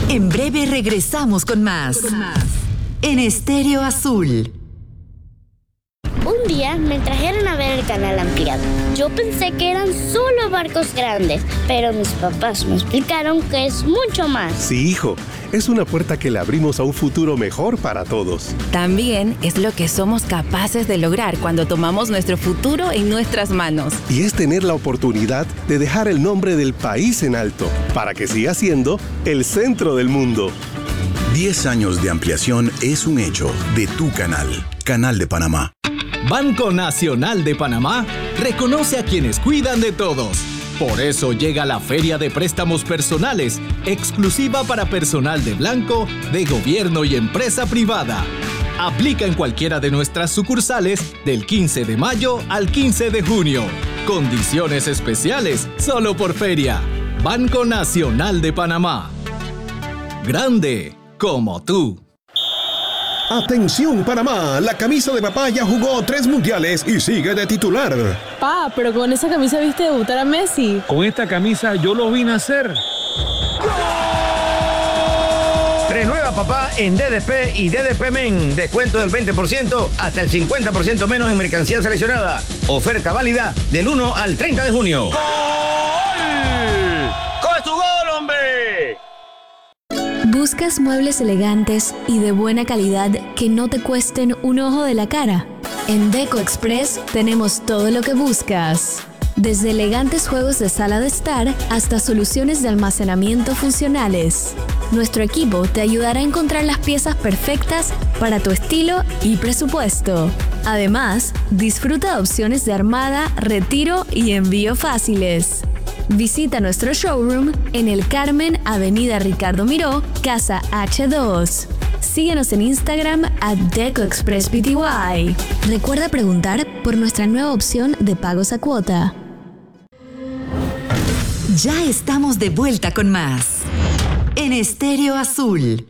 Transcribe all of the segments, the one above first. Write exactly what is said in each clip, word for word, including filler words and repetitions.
En breve regresamos con más. Con más. En Estéreo Azul. Un día me trajeron a ver el canal ampliado. Yo pensé que eran solo barcos grandes, pero mis papás me explicaron que es mucho más. Sí, hijo, es una puerta que le abrimos a un futuro mejor para todos. También es lo que somos capaces de lograr cuando tomamos nuestro futuro en nuestras manos. Y es tener la oportunidad de dejar el nombre del país en alto, para que siga siendo el centro del mundo. diez años de ampliación es un hecho de tu canal, Canal de Panamá. Banco Nacional de Panamá reconoce a quienes cuidan de todos. Por eso llega la Feria de Préstamos Personales, exclusiva para personal de blanco, de gobierno y empresa privada. Aplica en cualquiera de nuestras sucursales del quince de mayo al quince de junio. Condiciones especiales solo por feria. Banco Nacional de Panamá. Grande como tú. Atención Panamá, la camisa de papá ya jugó tres mundiales y sigue de titular. Pa, pero con esa camisa viste debutar a Messi. Con esta camisa yo lo vi nacer. Renueva papá en D D P y D D P Men. Descuento del veinte por ciento hasta el cincuenta por ciento menos en mercancía seleccionada. Oferta válida del uno al treinta de junio. ¡Gol! ¡Con tu gol, hombre! ¿Buscas muebles elegantes y de buena calidad que no te cuesten un ojo de la cara? En Deco Express tenemos todo lo que buscas. Desde elegantes juegos de sala de estar hasta soluciones de almacenamiento funcionales. Nuestro equipo te ayudará a encontrar las piezas perfectas para tu estilo y presupuesto. Además, disfruta de opciones de armada, retiro y envío fáciles. Visita nuestro showroom en El Carmen, Avenida Ricardo Miró, Casa H dos. Síguenos en Instagram at DecoExpressPty. Recuerda preguntar por nuestra nueva opción de pagos a cuota. Ya estamos de vuelta con más. En Estéreo Azul.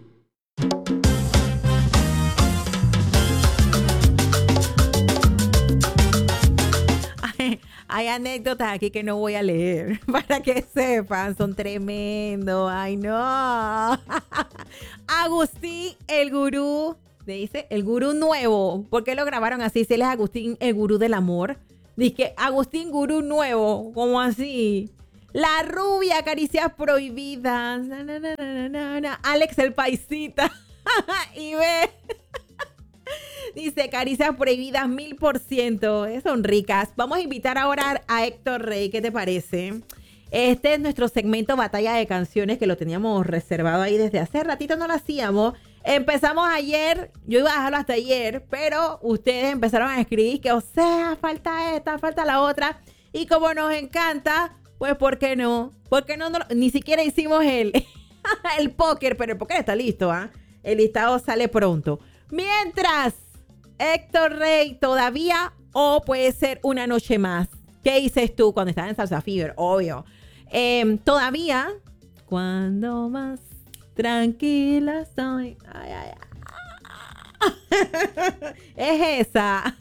Hay anécdotas aquí que no voy a leer, para que sepan, son tremendos. Ay, no. Agustín, el gurú, ¿le dice? El gurú nuevo. ¿Por qué lo grabaron así? Si él es Agustín, el gurú del amor. Dice, Agustín, gurú nuevo. ¿Cómo así? La rubia, caricias prohibidas. Na, na, na, na, na, na. Alex, el paisita. Y ve... Dice, caricias prohibidas mil por ciento. Son ricas. Vamos a invitar ahora a Héctor Rey. ¿Qué te parece? Este es nuestro segmento Batalla de Canciones, que lo teníamos reservado ahí desde hace ratito. No lo hacíamos. Empezamos ayer. Yo iba a dejarlo hasta ayer, pero ustedes empezaron a escribir que, o sea, falta esta, falta la otra. Y como nos encanta, pues, ¿por qué no? ¿Por qué no? no ni siquiera hicimos el, el póker, pero el póker está listo, ¿ah? ¿eh? El listado sale pronto. Mientras, Héctor Rey, ¿todavía o puede ser una noche más? ¿Qué dices tú cuando estás en Salsa Fever? Obvio. Eh, ¿Todavía? Cuando más tranquila estoy. Ay, ay, ay. Es esa.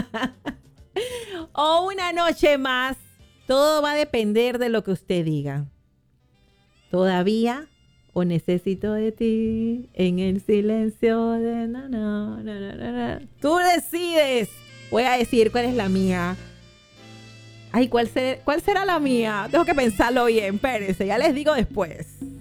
O una noche más. Todo va a depender de lo que usted diga. ¿Todavía? O necesito de ti en el silencio de na, na, na, na, na, na. Tú decides. Voy a decir cuál es la mía. Ay, ¿cuál, ser, ¿cuál será la mía? Tengo que pensarlo bien. Espérense, ya les digo después.